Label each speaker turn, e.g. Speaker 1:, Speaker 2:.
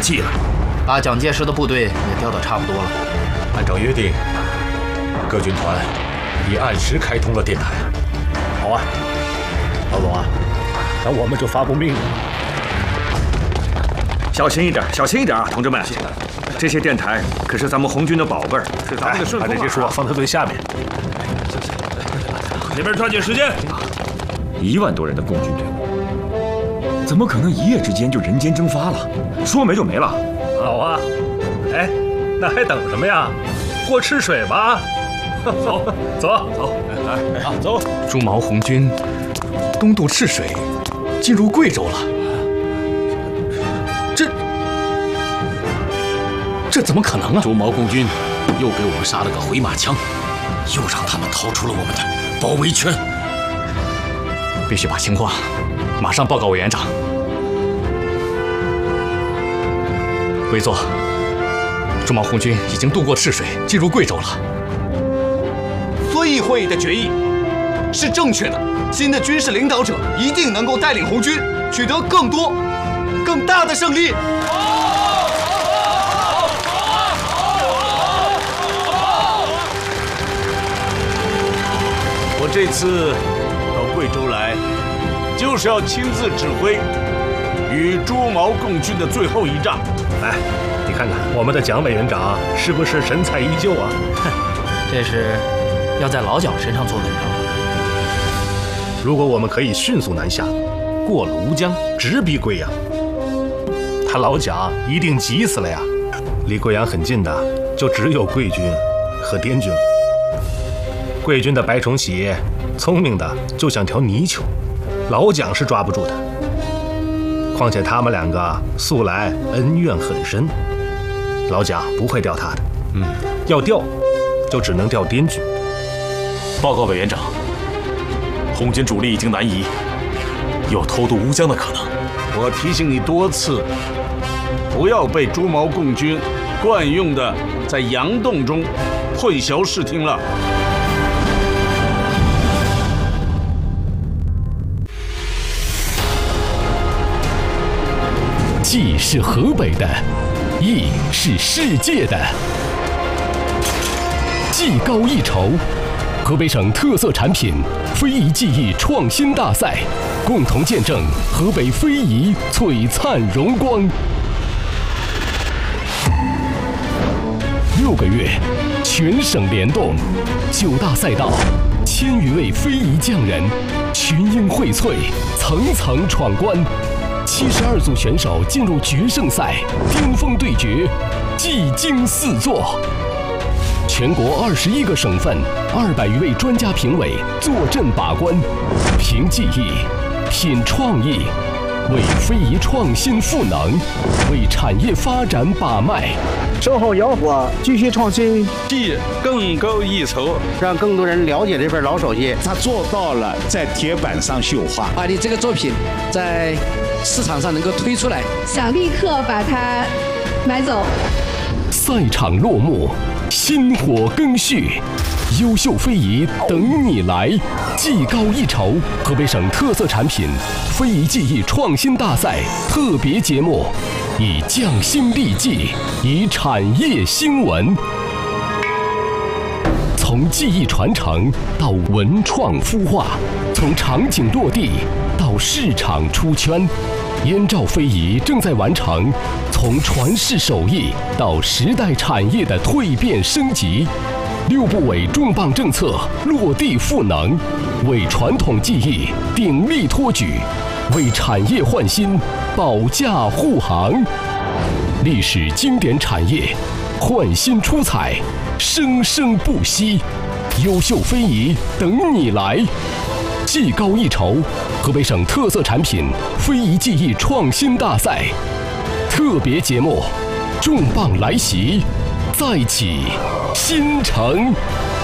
Speaker 1: 气了，
Speaker 2: 把蒋介石的部队也调得差不多了。
Speaker 1: 按照约定，各军团已按时开通了电台。
Speaker 3: 好啊，老总啊，那我们就发布命令。
Speaker 4: 小心一点，小心一点啊，同志们！这些电台可是咱们红军的宝贝儿，是咱们的顺风耳。
Speaker 3: 把这些书放在最下面。
Speaker 5: 那边抓紧时间。
Speaker 4: 1万多人的共军队伍，怎么可能一夜之间就人间蒸发了？说没就没了。
Speaker 3: 好啊，哎，那还等什么呀？过赤水吧！走走走，来走！
Speaker 6: 朱毛红军东渡赤水，进入贵州了。这怎么可能啊！
Speaker 7: 朱毛共军又给我们杀了个回马枪，又让他们逃出了我们的包围圈。
Speaker 6: 必须把情况马上报告委员长。委座，朱毛红军已经渡过赤水，进入贵州了。
Speaker 8: 遵义会议的决议是正确的，新的军事领导者一定能够带领红军取得更多、更大的胜利。
Speaker 5: 我这次到贵州来，就是要亲自指挥与朱毛共军的最后一仗。
Speaker 3: 来，你看看我们的蒋委员长是不是神采依旧啊？
Speaker 2: 这是要在老蒋身上做文章。
Speaker 3: 如果我们可以迅速南下，过了吴江，直逼贵阳，他老蒋一定急死了呀！离贵阳很近的就只有贵军和滇军了。贵军的白崇禧聪明的就像条泥鳅，老蒋是抓不住的。况且他们两个素来恩怨很深，老蒋不会调他的。要调就只能调滇军。
Speaker 7: 报告委员长，红军主力已经南移，有偷渡吴江的可能。
Speaker 5: 我提醒你多次，不要被朱毛共军惯用的在佯动中混淆视听了。
Speaker 9: 冀是河北的，冀是世界的。技高一筹，河北省特色产品非遗技艺创新大赛，共同见证河北非遗璀璨荣光。6个月，全省联动，9大赛道，1000余位非遗匠人，群英荟萃，层层闯关。72组选手进入决胜赛，巅峰对决，技惊四座。全国21个省份200余位专家评委坐镇把关，凭技艺，品创意，为非遗创新赋能，为产业发展把脉。
Speaker 10: 售后吆喝，继续创新，
Speaker 5: 技更高一筹，
Speaker 10: 让更多人了解这份老手艺。
Speaker 11: 他做到了在铁板上绣花，
Speaker 12: 把你这个作品在市场上能够推出来，
Speaker 13: 想立刻把它买走。
Speaker 9: 赛场落幕，薪火更续，优秀非遗等你来。技高一筹，河北省特色产品非遗技艺创新大赛特别节目，以匠心立技，以产业兴文。从技艺传承到文创孵化，从场景落地到市场出圈，燕赵非遗正在完成从传世手艺到时代产业的蜕变升级。6部委重磅政策落地赋能，为传统技艺鼎力托举，为产业焕新保驾护航。历史经典产业焕新出彩，生生不息，优秀非遗等你来。技高一筹，河北省特色产品非遗技艺创新大赛特别节目，重磅来袭，再起新城。